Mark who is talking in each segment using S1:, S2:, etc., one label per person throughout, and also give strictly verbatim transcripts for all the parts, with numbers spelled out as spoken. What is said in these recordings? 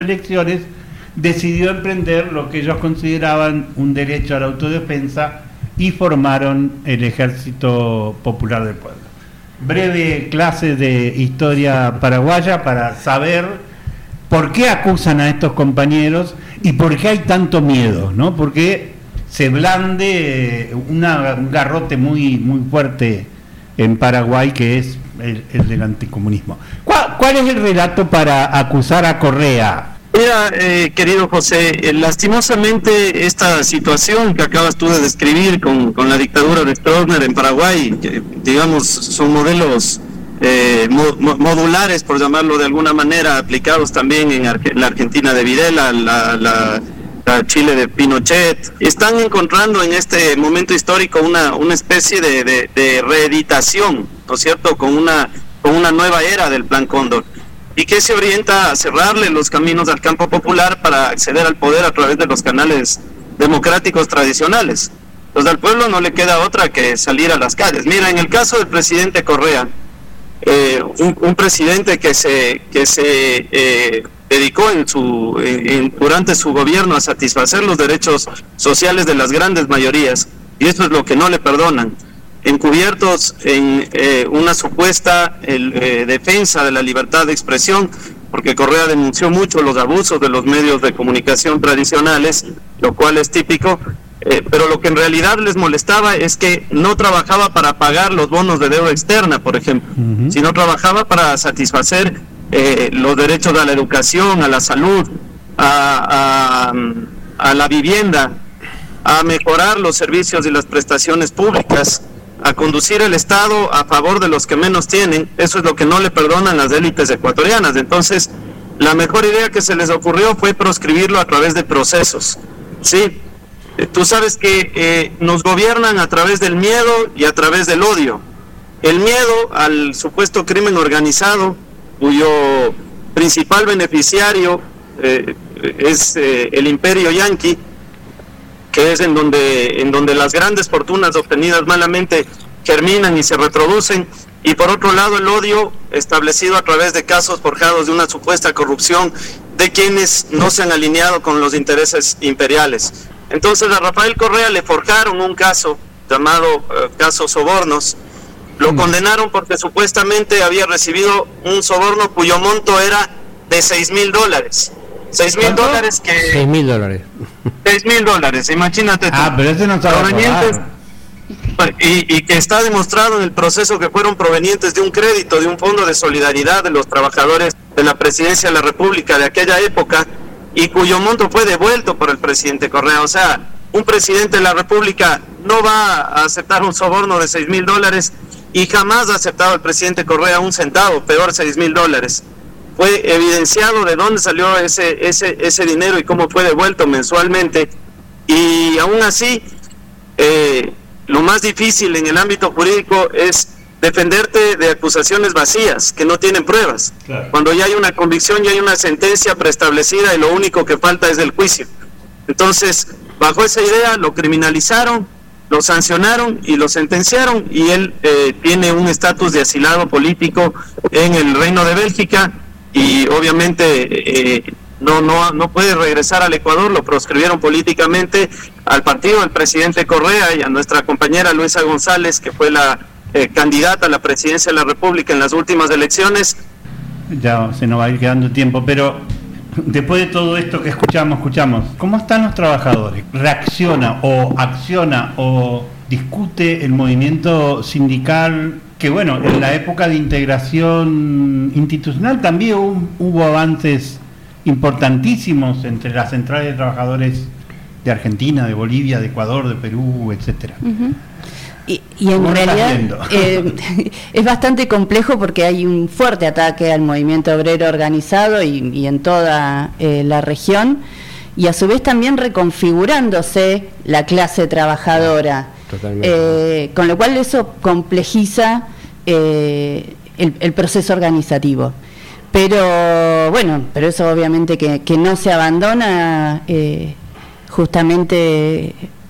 S1: elecciones, decidió emprender lo que ellos consideraban un derecho a la autodefensa y formaron el Ejército Popular del Pueblo. Breve clase de historia paraguaya para saber por qué acusan a estos compañeros y por qué hay tanto miedo, ¿no? Porque se blande una, un garrote muy, muy fuerte en Paraguay, que es el, el del anticomunismo. ¿Cuál, ¿Cuál es el relato para acusar a Correa?
S2: Mira, eh, querido José, eh, lastimosamente esta situación que acabas tú de describir con, con la dictadura de Stroessner en Paraguay, que, digamos, son modelos eh, mo, modulares, por llamarlo de alguna manera, aplicados también en, Ar en la Argentina de Videla, la, la, la Chile de Pinochet, están encontrando en este momento histórico una, una especie de, de, de reeditación, ¿no es cierto?, con una, con una nueva era del Plan Cóndor, y que se orienta a cerrarle los caminos al campo popular para acceder al poder a través de los canales democráticos tradicionales. Entonces al pueblo no le queda otra que salir a las calles. Mira, en el caso del presidente Correa, eh, un, un presidente que se que se eh, dedicó en su en, en, durante su gobierno a satisfacer los derechos sociales de las grandes mayorías, y esto es lo que no le perdonan, encubiertos en eh, una supuesta el, eh, defensa de la libertad de expresión, porque Correa denunció mucho los abusos de los medios de comunicación tradicionales, lo cual es típico, eh, pero lo que en realidad les molestaba es que no trabajaba para pagar los bonos de deuda externa, por ejemplo, uh-huh. sino trabajaba para satisfacer eh, los derechos a la educación, a la salud, a, a, a la vivienda, a mejorar los servicios y las prestaciones públicas, a conducir el Estado a favor de los que menos tienen. Eso es lo que no le perdonan las élites ecuatorianas. Entonces, la mejor idea que se les ocurrió fue proscribirlo a través de procesos. Sí, eh, tú sabes que eh, nos gobiernan a través del miedo y a través del odio. El miedo al supuesto crimen organizado, cuyo principal beneficiario eh, es eh, el imperio yanqui, que es en donde en donde las grandes fortunas obtenidas malamente germinan y se reproducen, y por otro lado el odio establecido a través de casos forjados de una supuesta corrupción de quienes no se han alineado con los intereses imperiales. Entonces a Rafael Correa le forjaron un caso llamado eh, caso Sobornos, lo condenaron porque supuestamente había recibido un soborno cuyo monto era de seis mil dólares. Seis mil dólares que...
S3: Seis mil dólares.
S2: Seis mil dólares, imagínate tú.
S1: Ah, pero ese no estaba
S2: provenientes, y, y que está demostrado en el proceso que fueron provenientes de un crédito, de un fondo de solidaridad de los trabajadores de la Presidencia de la República de aquella época, y cuyo monto fue devuelto por el presidente Correa. O sea, un presidente de la República no va a aceptar un soborno de seis mil dólares, y jamás ha aceptado el presidente Correa un centavo, peor seis mil dólares. Fue evidenciado de dónde salió ese ese ese dinero y cómo fue devuelto mensualmente, y aún así eh, lo más difícil en el ámbito jurídico es defenderte de acusaciones vacías que no tienen pruebas. Claro. Cuando ya hay una convicción, ya hay una sentencia preestablecida y lo único que falta es el juicio. Entonces, bajo esa idea lo criminalizaron, lo sancionaron y lo sentenciaron, y él eh, tiene un estatus de asilado político en el Reino de Bélgica. Y obviamente eh, no no no puede regresar al Ecuador. Lo proscribieron políticamente al partido del presidente Correa y a nuestra compañera Luisa González, que fue la eh, candidata a la presidencia de la República en las últimas elecciones.
S1: Ya se nos va a ir quedando tiempo, pero después de todo esto que escuchamos, escuchamos, ¿cómo están los trabajadores? ¿Reacciona o acciona o discute el movimiento sindical? Que bueno, en la época de integración institucional también hubo, hubo avances importantísimos entre las centrales de trabajadores de Argentina, de Bolivia, de Ecuador, de Perú, etcétera.
S4: Uh-huh. Y, y en realidad eh, es bastante complejo porque hay un fuerte ataque al movimiento obrero organizado y, y en toda eh, la región, y a su vez también reconfigurándose la clase trabajadora. Eh, con lo cual eso complejiza eh, el, el proceso organizativo. Pero bueno, pero eso obviamente que, que no se abandona eh, justamente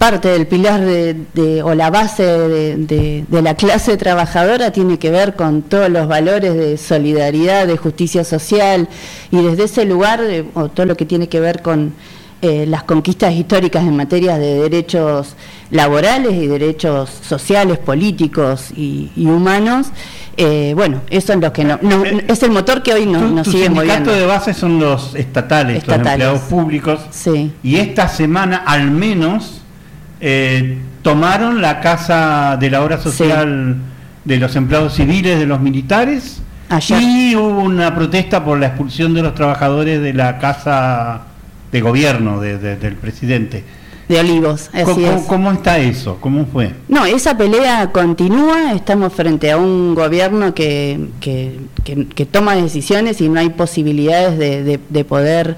S4: parte del pilar de, de, o la base de, de, de la clase trabajadora tiene que ver con todos los valores de solidaridad, de justicia social, y desde ese lugar, eh, o todo lo que tiene que ver con eh, las conquistas históricas en materia de derechos laborales y derechos sociales, políticos y, y humanos, eh, bueno, eso es lo que no, no es el motor que hoy no, nos sigue moviendo.
S1: Tu sindicato de base son los estatales, estatales. Los empleados públicos,
S4: sí.
S1: Y esta semana al menos eh, tomaron la casa de la obra social, sí, de los empleados civiles, de los militares. Ayer. Y hubo una protesta por la expulsión de los trabajadores de la casa de gobierno de, de, del presidente.
S4: De Olivos, así
S1: ¿Cómo,
S4: es.
S1: ¿Cómo está eso? ¿Cómo fue?
S4: No, esa pelea continúa, estamos frente a un gobierno que, que, que, que toma decisiones y no hay posibilidades de, de, de poder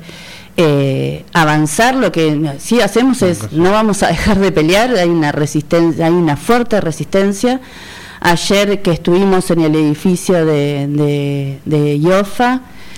S4: eh, avanzar. Lo que sí hacemos es, no vamos a dejar de pelear, hay una resistencia, hay una fuerte resistencia. Ayer que estuvimos en el edificio de, de, de IOFA,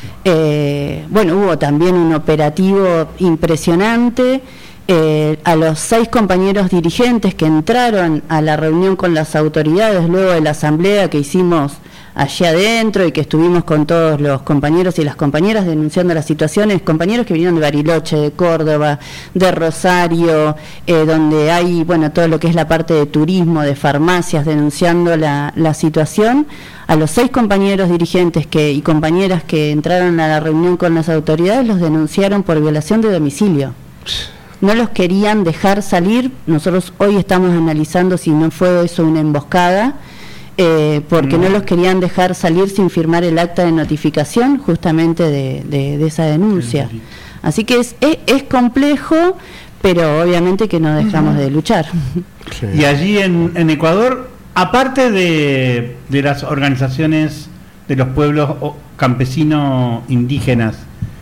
S4: eh, bueno, hubo también un operativo impresionante. Eh, a los seis compañeros dirigentes que entraron a la reunión con las autoridades luego de la asamblea que hicimos allí adentro y que estuvimos con todos los compañeros y las compañeras denunciando las situaciones, compañeros que vinieron de Bariloche, de Córdoba, de Rosario, eh, donde hay, bueno, todo lo que es la parte de turismo, de farmacias, denunciando la, la situación. A los seis compañeros dirigentes que y compañeras que entraron a la reunión con las autoridades los denunciaron por violación de domicilio. No los querían dejar salir. Nosotros hoy estamos analizando si no fue eso una emboscada, eh, porque no. no los querían dejar salir sin firmar el acta de notificación justamente de, de, de esa denuncia. Así que es, es, es complejo, pero obviamente que no dejamos uh-huh. de luchar.
S1: Sí. Y allí en, en Ecuador, aparte de, de las organizaciones de los pueblos campesinos indígenas,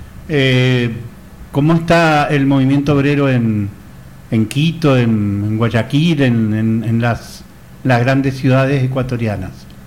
S1: eh, ¿cómo está el movimiento obrero en, en Quito, en, en Guayaquil, en, en, en las, las grandes ciudades ecuatorianas?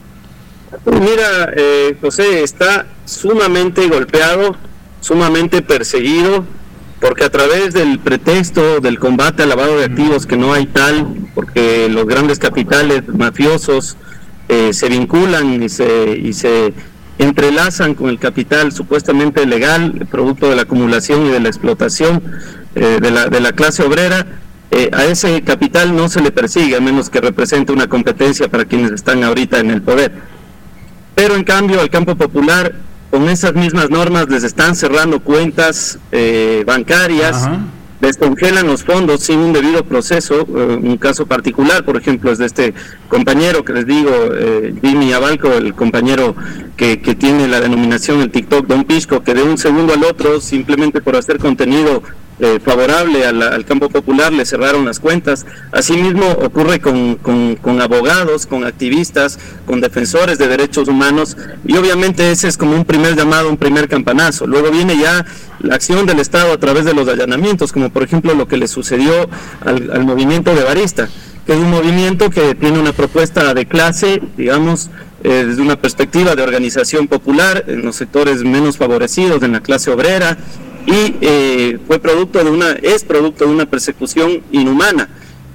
S2: Mira, eh, José, está sumamente golpeado, sumamente perseguido, porque a través del pretexto del combate al lavado de activos, que no hay tal, porque los grandes capitales mafiosos eh, se vinculan y se... Y se entrelazan con el capital supuestamente legal, producto de la acumulación y de la explotación eh, de, la, de la clase obrera, eh, a ese capital no se le persigue, a menos que represente una competencia para quienes están ahorita en el poder. Pero en cambio al campo popular, con esas mismas normas, les están cerrando cuentas eh, bancarias, Ajá. descongelan los fondos sin un debido proceso. Uh, un caso particular, por ejemplo, es de este compañero que les digo, eh, Jimmy Abalco, el compañero que, que tiene la denominación en TikTok Don Pisco, que de un segundo al otro, simplemente por hacer contenido eh, favorable a la, al campo popular, le cerraron las cuentas. Asimismo ocurre con, con, con abogados, con activistas, con defensores de derechos humanos, y obviamente ese es como un primer llamado, un primer campanazo. Luego viene ya la acción del Estado a través de los allanamientos, como por ejemplo lo que le sucedió al, al movimiento de Barista, que es un movimiento que tiene una propuesta de clase, digamos, eh, desde una perspectiva de organización popular en los sectores menos favorecidos, en la clase obrera, y eh, fue producto de una, es producto de una persecución inhumana.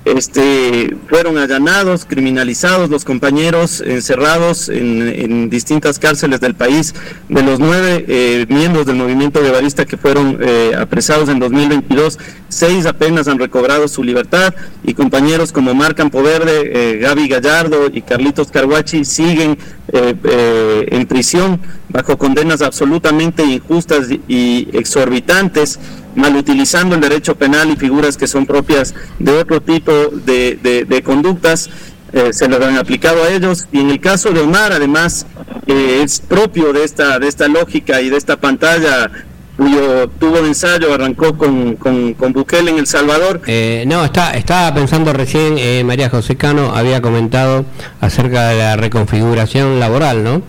S2: Este, fueron allanados, criminalizados los compañeros, encerrados en, en distintas cárceles del país. De los nueve eh, miembros del movimiento de Barista que fueron eh, apresados en dos mil veintidós, seis apenas han recobrado su libertad, y compañeros como Mar Campoverde, eh, Gaby Gallardo y Carlitos Carhuachi siguen eh, eh, en prisión bajo condenas absolutamente injustas y exorbitantes, mal utilizando el derecho penal y figuras que son propias de otro tipo de, de, de conductas, eh, se lo han aplicado a ellos. Y en el caso de Omar, además, eh, es propio de esta de esta lógica y de esta pantalla cuyo tubo de ensayo arrancó con, con, con Bukele en El Salvador.
S3: Eh, no, está, estaba pensando recién, eh, María José Cano había comentado acerca de la reconfiguración laboral, ¿no?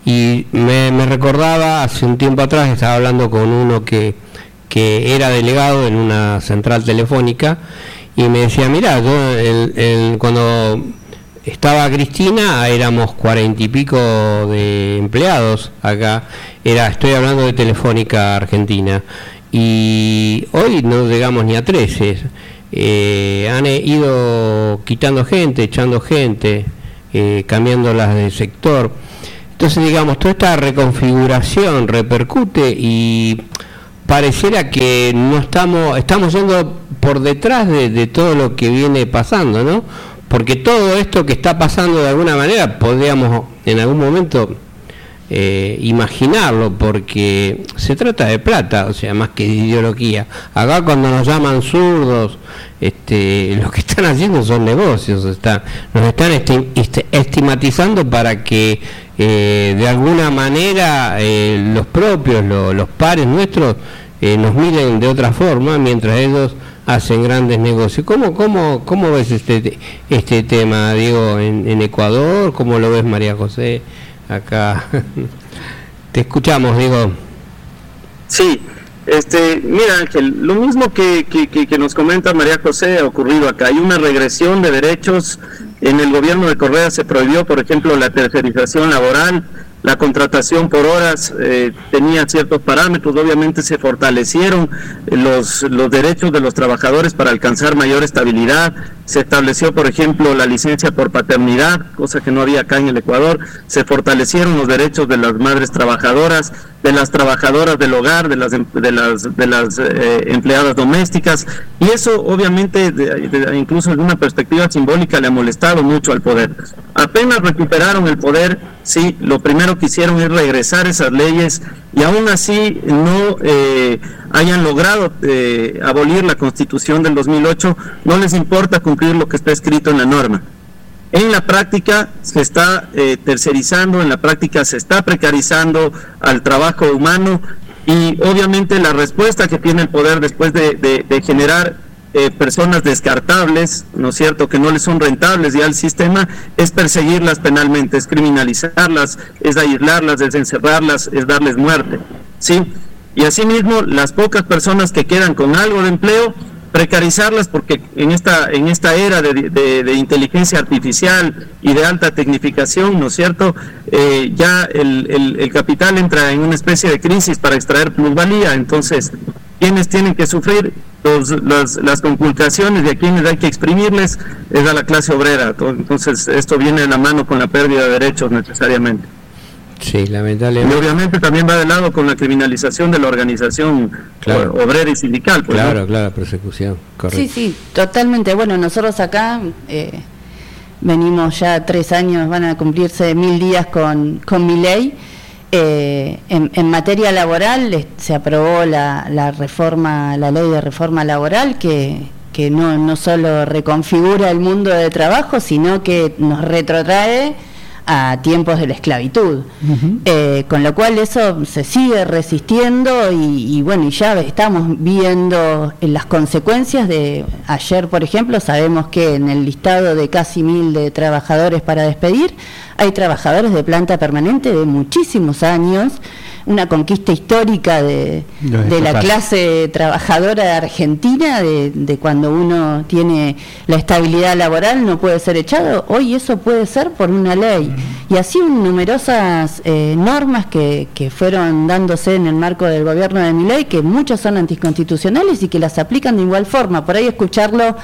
S3: Y me, me recordaba, hace un tiempo atrás, estaba hablando con uno que que era delegado en una central telefónica, y me decía, mira, yo el, el, cuando estaba Cristina éramos cuarenta y pico de empleados acá, era, estoy hablando de Telefónica Argentina, y hoy no llegamos ni a trece. eh, han ido quitando gente, echando gente, eh, cambiándolas de sector. Entonces, digamos, toda esta reconfiguración repercute y pareciera que no estamos, estamos yendo por detrás de, de todo lo que viene pasando, ¿no? Porque todo esto que está pasando de alguna manera podríamos en algún momento eh, imaginarlo, porque se trata de plata, o sea, más que de ideología. Acá cuando nos llaman zurdos, este, lo que están haciendo son negocios, está, nos están esti, este, estigmatizando para que eh, de alguna manera eh, los propios, lo, los pares nuestros eh, nos miren de otra forma, mientras ellos hacen grandes negocios. ¿Cómo, cómo, cómo ves este este tema, Diego, en, en Ecuador? ¿Cómo lo ves, María José, acá? Te escuchamos, Diego.
S2: Sí, este, mira, Ángel, lo mismo que, que, que, que nos comenta María José ha ocurrido acá. Hay una regresión de derechos. En el gobierno de Correa se prohibió, por ejemplo, la tercerización laboral. La contratación por horas eh, tenía ciertos parámetros, obviamente se fortalecieron los, los derechos de los trabajadores para alcanzar mayor estabilidad. Se estableció, por ejemplo, la licencia por paternidad, cosa que no había acá en el Ecuador. Se fortalecieron los derechos de las madres trabajadoras, de las trabajadoras del hogar, de las de las de las eh, empleadas domésticas, y eso obviamente de, de, incluso desde una perspectiva simbólica le ha molestado mucho al poder. Apenas recuperaron el poder, sí, lo primero que hicieron es regresar esas leyes, y aún así no eh, hayan logrado eh, abolir la Constitución del dos mil ocho, no les importa cumplir lo que está escrito en la norma. En la práctica se está eh, tercerizando, en la práctica se está precarizando al trabajo humano, y obviamente la respuesta que tiene el poder después de, de, de generar eh, personas descartables, ¿no es cierto?, que no les son rentables ya al sistema, es perseguirlas penalmente, es criminalizarlas, es aislarlas, es encerrarlas, es darles muerte, ¿sí? Y asimismo, las pocas personas que quedan con algo de empleo, precarizarlas, porque en esta en esta era de, de, de inteligencia artificial y de alta tecnificación, ¿no es cierto?, eh, ya el, el, el capital entra en una especie de crisis para extraer plusvalía. Entonces, quienes tienen que sufrir los, las, las conculcaciones y a quienes hay que exprimirles es a la clase obrera. Entonces, esto viene de la mano con la pérdida de derechos necesariamente.
S3: Sí, lamentablemente.
S2: Y obviamente también va de lado con la criminalización de la organización, claro, obrera y sindical. Pues,
S3: claro,
S2: ¿no?
S3: claro, persecución, correcto.
S4: Sí, sí, totalmente. Bueno, nosotros acá eh, venimos ya tres años, van a cumplirse mil días con, con mi ley. Eh, en, en materia laboral eh, se aprobó la, la reforma, la ley de reforma laboral que, que no, no solo reconfigura el mundo de trabajo, sino que nos retrotrae a tiempos de la esclavitud, uh-huh. eh, con lo cual eso se sigue resistiendo y, y bueno, y ya estamos viendo en las consecuencias de ayer, por ejemplo, sabemos que en el listado de casi mil de trabajadores para despedir, hay trabajadores de planta permanente de muchísimos años, una conquista histórica de, de la clase trabajadora de Argentina, de, de cuando uno tiene la estabilidad laboral, no puede ser echado. Hoy eso puede ser por una ley. Y así numerosas eh, normas que, que fueron dándose en el marco del gobierno de Milei, que muchas son anticonstitucionales y que las aplican de igual forma. Por ahí escucharlo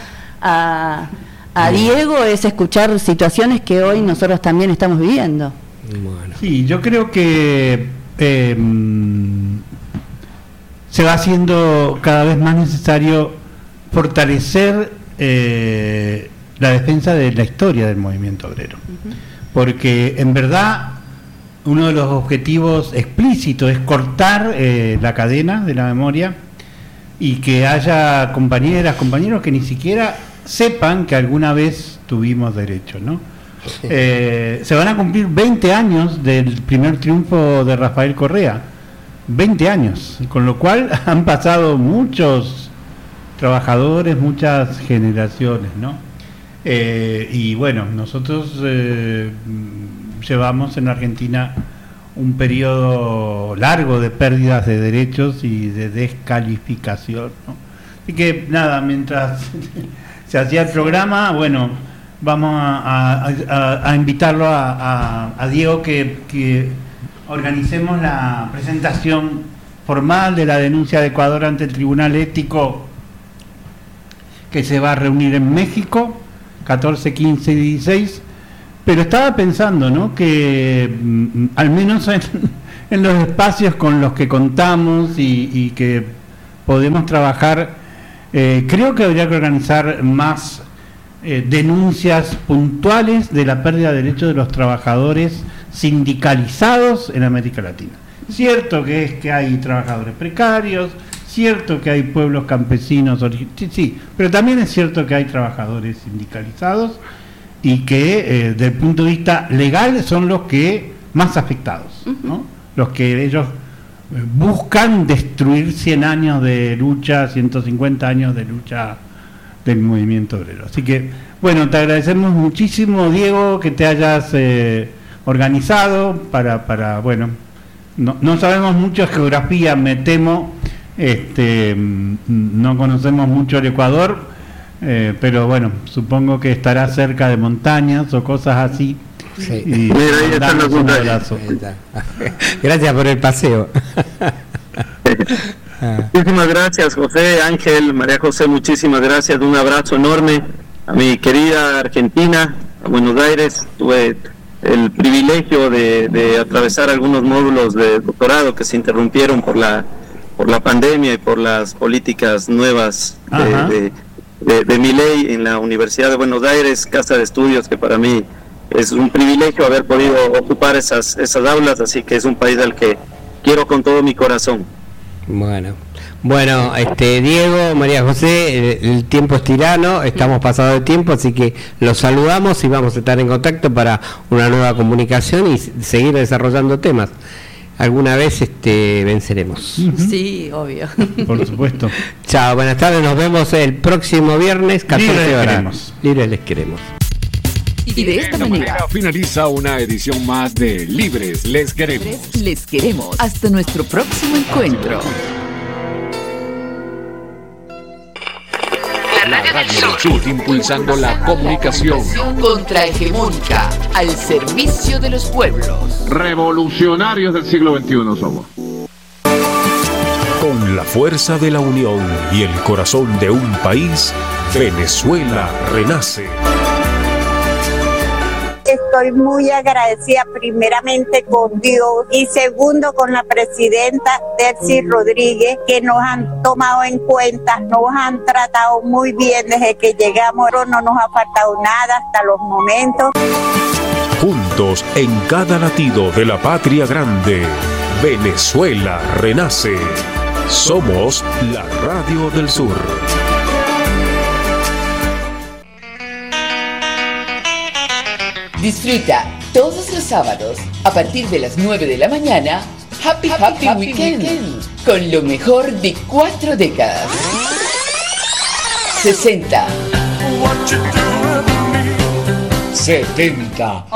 S4: a, a Diego es escuchar situaciones que hoy nosotros también estamos viviendo.
S1: Bueno. Sí, yo creo que Eh, se va haciendo cada vez más necesario fortalecer eh, la defensa de la historia del movimiento obrero, uh-huh. porque en verdad uno de los objetivos explícitos es cortar eh, la cadena de la memoria y que haya compañeras, compañeros que ni siquiera sepan que alguna vez tuvimos derecho, ¿no? Eh, se van a cumplir veinte años del primer triunfo de Rafael Correa, veinte años, con lo cual han pasado muchos trabajadores, muchas generaciones, ¿no? Eh, y bueno, nosotros eh, llevamos en Argentina un periodo largo de pérdidas de derechos y de descalificación, ¿no? Así que nada, mientras se hacía el programa, bueno, vamos a, a, a invitarlo a, a, a Diego que, que organicemos la presentación formal de la denuncia de Ecuador ante el Tribunal Ético que se va a reunir en México, catorce, quince y dieciséis, pero estaba pensando, ¿no?, que mm, al menos en, en los espacios con los que contamos y, y que podemos trabajar, eh, creo que habría que organizar más eh, denuncias puntuales de la pérdida de derechos de los trabajadores sindicalizados en América Latina. Cierto que es que hay trabajadores precarios, cierto que hay pueblos campesinos, sí, sí, pero también es cierto que hay trabajadores sindicalizados y que eh, desde el punto de vista legal son los que más afectados, ¿no? Los que ellos eh, buscan destruir cien años de lucha, ciento cincuenta años de lucha del movimiento obrero. Así que, bueno, te agradecemos muchísimo, Diego, que te hayas eh, organizado para, para bueno, no, no sabemos mucho de geografía, me temo, este, no conocemos mucho el Ecuador, eh, pero bueno, supongo que estará cerca de montañas o cosas así.
S3: Sí.
S1: Y Mira, ahí están los un abrazo.
S3: Gracias por el paseo.
S2: Muchísimas gracias, José, Ángel, María José, muchísimas gracias, un abrazo enorme a mi querida Argentina, a Buenos Aires. Tuve el privilegio de, de atravesar algunos módulos de doctorado que se interrumpieron por la por la pandemia y por las políticas nuevas de, de, de, de Milei en la Universidad de Buenos Aires, casa de estudios que para mí es un privilegio haber podido ocupar esas, esas aulas, así que es un país al que quiero con todo mi corazón.
S3: Bueno, bueno, este Diego, María José, el, el tiempo es tirano, estamos pasados de tiempo, así que los saludamos y vamos a estar en contacto para una nueva comunicación y seguir desarrollando temas. Alguna vez este venceremos.
S4: Uh-huh. Sí, obvio.
S1: Por supuesto.
S3: Chao, buenas tardes, nos vemos el próximo viernes, catorce horas. Libres les queremos.
S5: Y de esta manera finaliza una edición más de Libres les queremos.
S6: Les queremos. Hasta nuestro próximo encuentro.
S5: La Radio del Sur, impulsando la comunicación
S6: contrahegemónica al servicio de los pueblos.
S7: Revolucionarios del siglo veintiuno somos.
S8: Con la fuerza de la unión y el corazón de un país, Venezuela renace.
S9: Estoy muy agradecida primeramente con Dios y segundo con la presidenta Delcy Rodríguez, que nos han tomado en cuenta, nos han tratado muy bien desde que llegamos, no nos ha faltado nada hasta los momentos.
S8: Juntos en cada latido de la patria grande, Venezuela renace. Somos la Radio del Sur.
S6: Disfruta todos los sábados a partir de las nueve de la mañana Happy Happy, Happy Weekend, Weekend con lo mejor de cuatro décadas. sesenta
S5: setenta